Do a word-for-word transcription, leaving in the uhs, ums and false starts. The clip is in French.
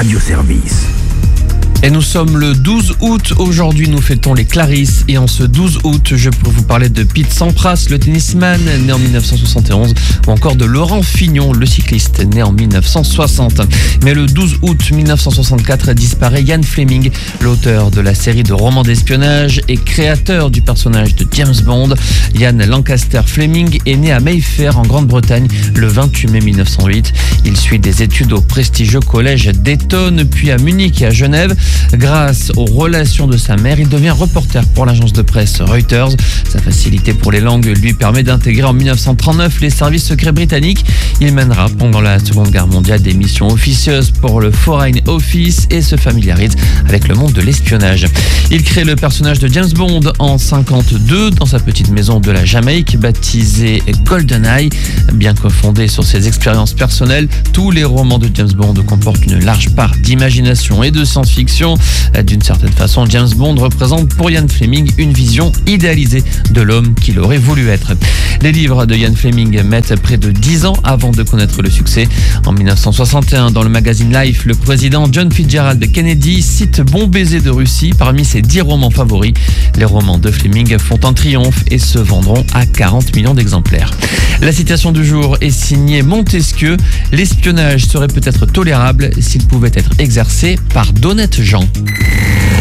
Radio-Service. Et nous sommes le douze août, aujourd'hui nous fêtons les Clarisse et en ce douze août je peux vous parler de Pete Sampras, le tennisman né en dix-neuf cent soixante et onze ou encore de Laurent Fignon, le cycliste né en dix-neuf cent soixante. Mais le douze août mille neuf cent soixante-quatre disparaît Ian Fleming, l'auteur de la série de romans d'espionnage et créateur du personnage de James Bond. Ian Lancaster Fleming est né à Mayfair en Grande-Bretagne le vingt-huit mai mille neuf cent huit. Il suit des études au prestigieux collège d'Eton puis à Munich et à Genève. Grâce aux relations de sa mère, il devient reporter pour l'agence de presse Reuters. Sa facilité pour les langues lui permet d'intégrer en dix-neuf cent trente-neuf les services secrets britanniques. Il mènera pendant la Seconde Guerre mondiale des missions officieuses pour le Foreign Office et se familiarise avec le monde de l'espionnage. Il crée le personnage de James Bond en cinquante-deux dans sa petite maison de la Jamaïque baptisée GoldenEye. Bien que fondée sur ses expériences personnelles, tous les romans de James Bond comportent une large part d'imagination et de science-fiction. D'une certaine façon, James Bond représente pour Ian Fleming une vision idéalisée de l'homme qu'il aurait voulu être. Les livres de Ian Fleming mettent près de dix ans avant de connaître le succès. En dix-neuf cent soixante et un, dans le magazine Life, le président John Fitzgerald Kennedy cite Bon baiser de Russie parmi ses dix romans favoris. Les romans de Fleming font un triomphe et se vendront à quarante millions d'exemplaires. La citation du jour est signée Montesquieu. L'espionnage serait peut-être tolérable s'il pouvait être exercé par d'honnêtes gens.